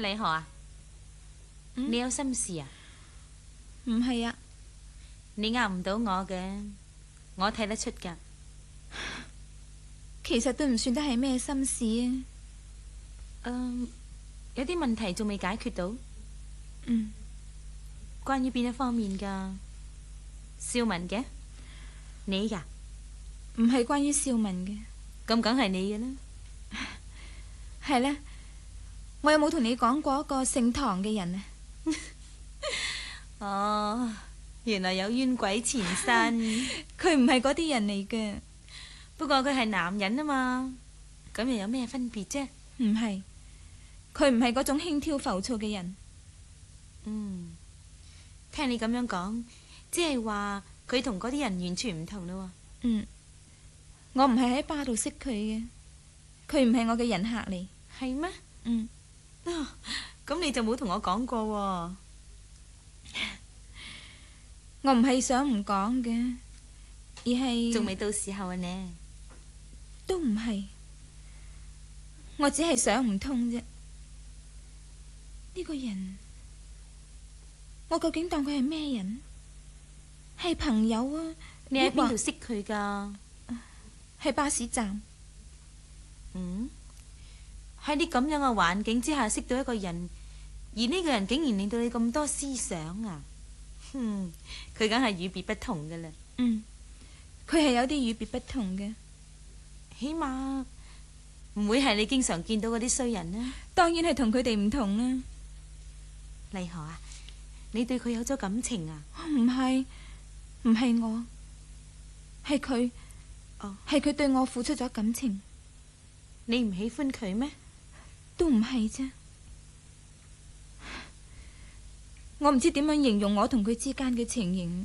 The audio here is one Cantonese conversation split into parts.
麗荷啊，你有心事啊？ 唔係啊， 你呃唔到我嘅，我睇得出噶。 其實都唔算得係咩心事啊。 有啲問題仲未解決到。 嗯， 關於邊一方面噶？少文嘅？你噶？ 唔係關於少文嘅。 咁梗係你嘅啦。 係呢，我有冇同你講過一個姓唐嘅人啊？ 哦，原來有冤鬼纏身。 佢唔係嗰啲人嚟嘅。 不過佢係男人啊嘛，咁又有咩分別啫？ 唔係，佢唔係嗰種輕佻浮躁嘅人。 聽你咁樣講，即係話佢同嗰啲人完全唔同咯。 我唔係喺巴度識佢嘅，佢唔係我嘅人客嚟。 係咩？咁你就冇同我講過喎。 我唔係想唔講嘅，而係仲未到時候啊呢。 都唔係，我只係想唔通啫。呢個人，我究竟當佢係咩人？係朋友啊？ 你喺邊度識佢噶？ 喺巴士站。 喺啲咁樣嘅環境之下識到一個人，而呢個人竟然令到你咁多思想啊！佢梗係與別不同噶啦。 佢係有啲與別不同嘅。 起碼唔會係你經常見到嗰啲衰人啊。 當然係同佢哋唔同啦。 麗荷啊，你對佢有咗感情啊？ 唔係，唔係我，係佢。係佢對我付出咗感情。 你唔喜歡佢咩？ 都唔係啫。我唔知點樣形容我同佢之間嘅情形。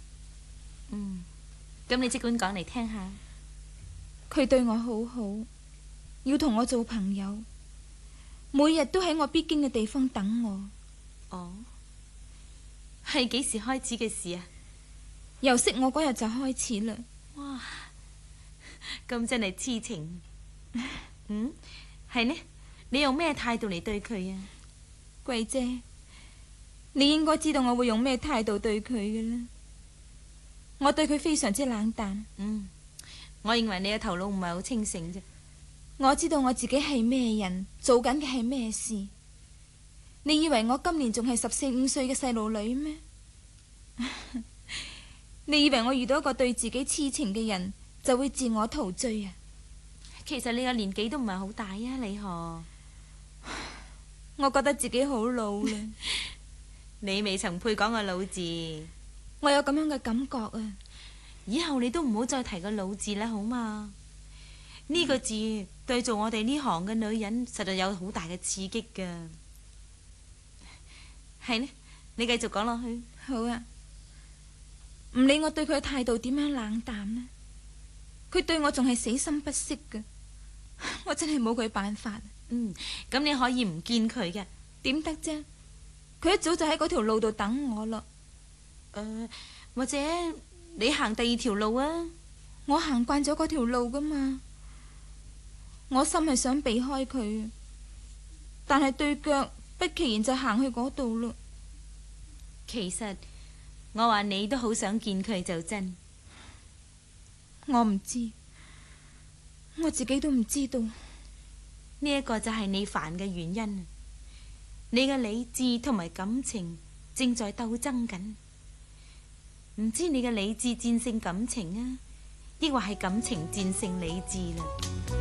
咁你即管講嚟聽下。 佢對我好好，要同我做朋友，每日都喺我必經嘅地方等我。 係幾時開始嘅事啊？ 由識我嗰日就開始啦。 哇，咁真係痴情。係呢？你用咩態度嚟對佢啊？ 貴姐，你應該知道我會用咩態度對佢嘅啦。我對佢非常之冷淡。 我認為你嘅頭腦唔係好清醒啫。 我知道我自己係咩人，做緊嘅係咩事。你以為我今年仲係14、15歲嘅細路女咩？你以為我遇到一個對自己痴情嘅人就會自我陶醉啊？ 其實你嘅年紀都唔係好大啊，麗荷。 我覺得自己好老啦。 你未曾配講個老字。 我有咁樣嘅感覺啊。 以後你都唔好再提個老字啦，好嘛？呢個字對做我哋呢行嘅女人實在有好大嘅刺激噶。係呢，你繼續講落去。 好啊。唔理我對佢嘅態度點樣冷淡呢，佢對我仲係死心不息噶。我真係冇佢辦法。 咁你可以唔見佢嘅。 點得啫？佢一早就喺嗰條路度等我咯。 或者你行第二條路啊？ 我行慣咗嗰條路噶嘛。我心係想避開佢，但係對腳不其然就行去嗰度咯。 其實我話你都好想見佢就真。 我唔知，我自己都唔知道。 呢一個就係你煩嘅原因。你嘅理智同埋感情正在鬥爭緊，唔知你嘅理智戰勝感情啊，抑或係感情戰勝理智啦？